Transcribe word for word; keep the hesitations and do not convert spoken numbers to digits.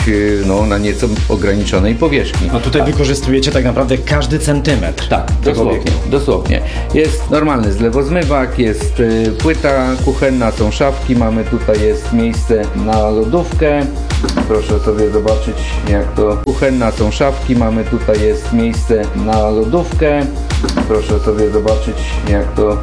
y, no, na nieco ograniczonej powierzchni. A tutaj wykorzystujecie tak naprawdę każdy centymetr. Tak, tego dosłownie, obiektu. dosłownie. Jest normalny zlewozmywak, jest y, płyta kuchenna, są szafki, mamy tutaj jest miejsce na lodówkę. Proszę sobie zobaczyć, jak to kuchenna, są szafki, mamy tutaj jest miejsce na lodówkę. Proszę sobie zobaczyć, jak to